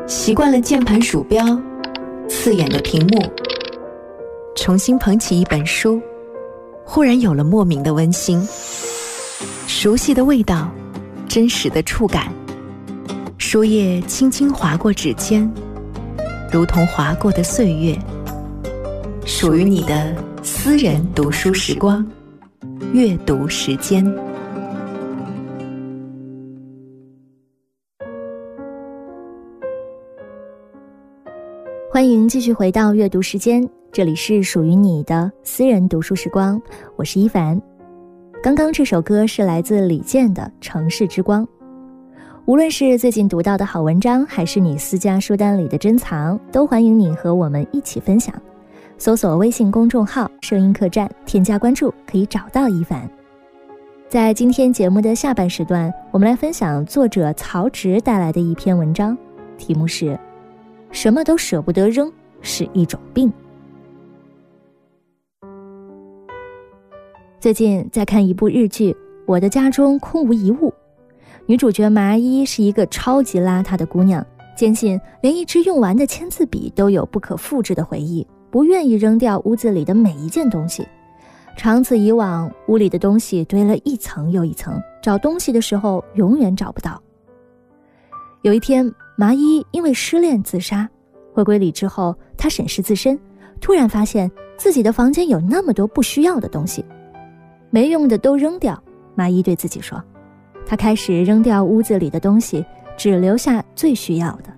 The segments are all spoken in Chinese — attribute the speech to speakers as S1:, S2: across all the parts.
S1: 习惯了键盘鼠标，刺眼的屏幕，重新捧起一本书，忽然有了莫名的温馨。熟悉的味道，真实的触感，书页轻轻划过指尖，如同划过的岁月，属于你的私人读书时光，阅读时间。
S2: 欢迎继续回到阅读时间，这里是属于你的私人读书时光，我是一凡。刚刚这首歌是来自李健的《城市之光》。无论是最近读到的好文章，还是你私家书单里的珍藏，都欢迎你和我们一起分享。搜索微信公众号声音客栈，添加关注可以找到一凡。在今天节目的下半时段，我们来分享作者曹植带来的一篇文章，题目是什么都舍不得扔是一种病。最近在看一部日剧《我的家中空无一物》，女主角麻衣是一个超级邋遢的姑娘，坚信连一支用完的签字笔都有不可复制的回忆，不愿意扔掉屋子里的每一件东西。长此以往，屋里的东西堆了一层又一层，找东西的时候永远找不到。有一天，麻衣因为失恋自杀，回归理智后，她审视自身，突然发现自己的房间有那么多不需要的东西，没用的都扔掉。麻衣对自己说，她开始扔掉屋子里的东西，只留下最需要的。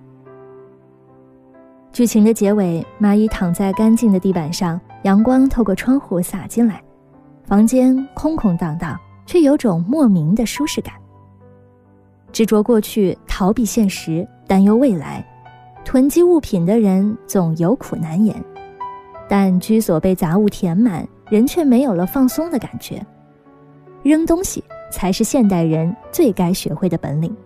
S2: 剧情的结尾，麻衣躺在干净的地板上，阳光透过窗户洒进来，房间空空荡荡，却有种莫名的舒适感。执着过去，逃避现实，担忧未来，囤积物品的人总有苦难言，但居所被杂物填满，人却没有了放松的感觉。扔东西才是现代人最该学会的本领。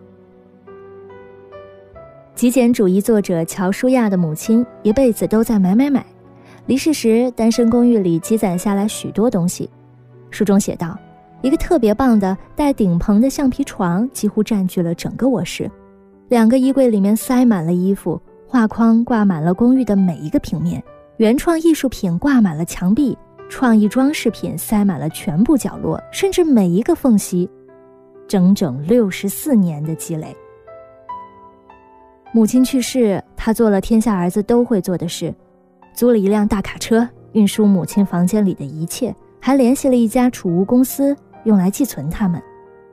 S2: 极简主义作者乔舒亚的母亲一辈子都在买，离世时单身公寓里积攒下来许多东西。书中写道，一个特别棒的带顶棚的橡皮床几乎占据了整个卧室，2个衣柜里面塞满了衣服，画框挂满了公寓的每一个平面，原创艺术品挂满了墙壁，创意装饰品塞满了全部角落，甚至每一个缝隙，整整64年的积累。母亲去世，他做了天下儿子都会做的事，租了一辆大卡车运输母亲房间里的一切，还联系了一家储物公司用来寄存它们。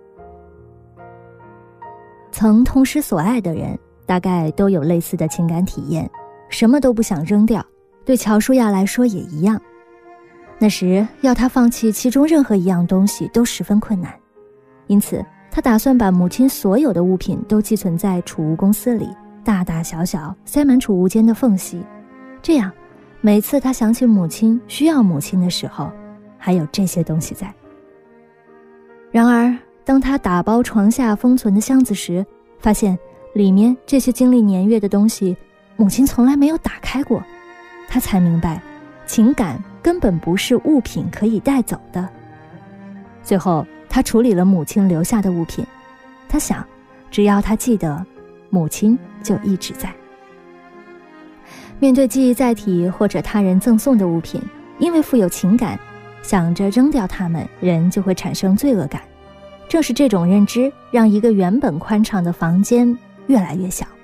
S2: 曾痛失所爱的人大概都有类似的情感体验，什么都不想扔掉，对乔舒亚来说也一样。那时要他放弃其中任何一样东西都十分困难，因此他打算把母亲所有的物品都寄存在储物公司里，大大小小塞满储物间的缝隙，这样每次他想起母亲需要母亲的时候，还有这些东西在。然而当他打包床下封存的箱子时，发现里面这些经历年月的东西母亲从来没有打开过，他才明白情感根本不是物品可以带走的。最后他处理了母亲留下的物品，他想只要他记得，母亲就一直在。面对记忆载体或者他人赠送的物品，因为富有情感，想着扔掉它们，人就会产生罪恶感。正是这种认知，让一个原本宽敞的房间越来越小。